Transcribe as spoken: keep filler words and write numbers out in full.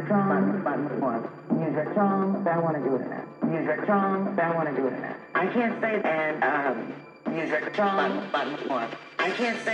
Trump, music Trump, I want to do it in that. Music Trump, I want to do it in that. I can't say and um, music Trump, I can't say.